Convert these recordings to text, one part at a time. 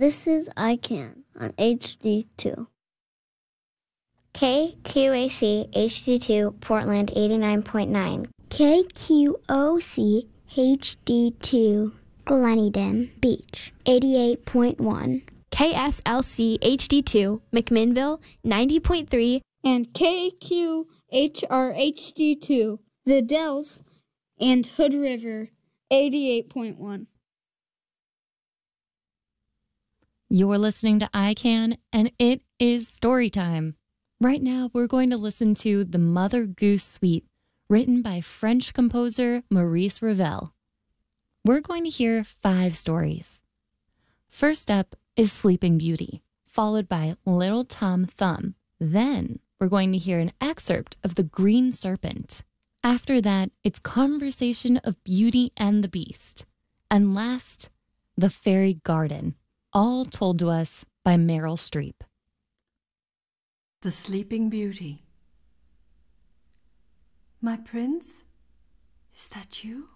This is I Can on HD2. KQAC HD2 Portland 89.9. KQOC HD2 Gleneden Beach 88.1. KSLC HD2 McMinnville 90.3. And KQHR HD2 The Dells and Hood River 88.1. You're listening to I Can, and it is story time. Right now, we're going to listen to The Mother Goose Suite, written by French composer Maurice Ravel. We're going to hear 5 stories. First up is Sleeping Beauty, followed by Little Tom Thumb. Then we're going to hear an excerpt of The Green Serpent. After that, it's Conversation of Beauty and the Beast. And last, The Fairy Garden, all told to us by Meryl Streep. The Sleeping Beauty. My prince, is that you?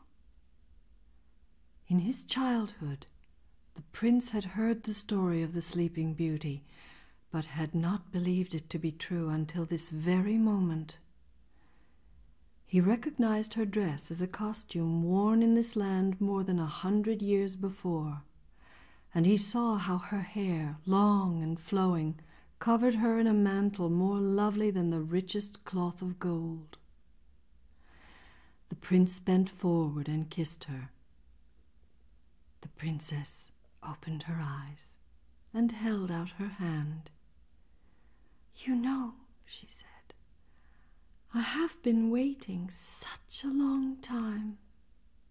In his childhood, the prince had heard the story of the Sleeping Beauty, but had not believed it to be true until this very moment. He recognized her dress as a costume worn in this land more than 100 years before, and he saw how her hair, long and flowing, covered her in a mantle more lovely than the richest cloth of gold. The prince bent forward and kissed her. The princess opened her eyes and held out her hand. "You know," she said, "I have been waiting such a long time.